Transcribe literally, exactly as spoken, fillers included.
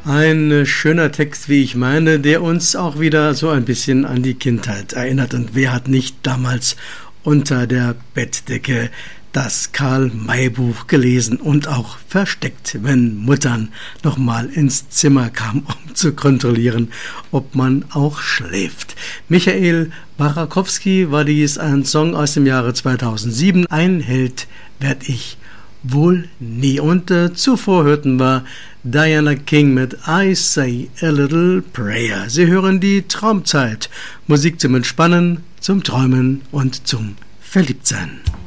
Ein schöner Text, wie ich meine, der uns auch wieder so ein bisschen an die Kindheit erinnert. Und wer hat nicht damals unter der Bettdecke das Karl-May-Buch gelesen und auch versteckt, wenn Muttern nochmal ins Zimmer kamen, um zu kontrollieren, ob man auch schläft. Michael Barakowski war dies, ein Song aus dem Jahre zweitausendsieben. Ein Held werd ich wohl nie. Und äh, zuvor hörten wir Diana King mit I Say a Little Prayer. Sie hören die Traumzeit. Musik zum Entspannen, zum Träumen und zum Verliebtsein.